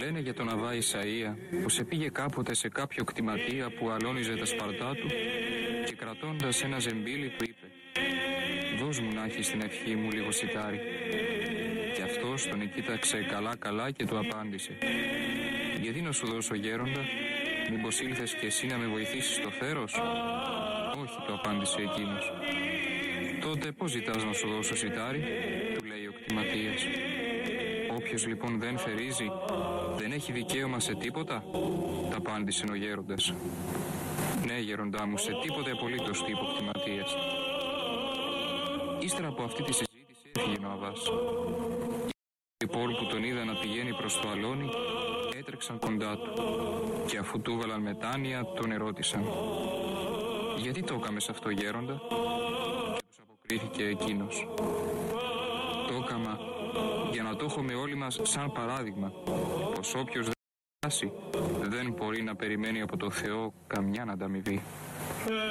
Λένε για τον Αβά Ισαΐα πως επήγε κάποτε σε κάποιο κτηματία που αλώνιζε τα σπαρτά του και κρατώντας ένα ζεμπίλι του είπε «Δώσ' μου να έχεις την ευχή μου λίγο σιτάρι». Και αυτός τον κοίταξε καλά και του απάντησε «Γιατί να σου δώσω γέροντα, μήπως ήλθες και εσύ να με βοηθήσεις στο θέρος?» «Όχι», του απάντησε εκείνος. «Τότε πώς ζητάς να σου δώσω σιτάρι?» του λέει ο κτηματίας. «Όποιος λοιπόν δεν θερίζει, δεν έχει δικαίωμα σε τίποτα?» τα απάντησε ο γέροντας. «Ναι, γέροντά μου, σε τίποτε απολύτως», είπε ο κτηματίας. Ύστερα από αυτή τη συζήτηση έφυγε ο Αβάς. Οι πόλοι που τον είδαν να πηγαίνει προς το αλόνι έτρεξαν κοντά του και αφού του έβαλαν μετάνοια τον ερώτησαν «Γιατί το έκαμες αυτό, γέροντα?» Και τους αποκρίθηκε εκείνος «Το έκαμα για να το έχουμε όλοι μας σαν παράδειγμα πως όποιος δεν φτάσει δεν μπορεί να περιμένει από το Θεό καμιά ανταμοιβή».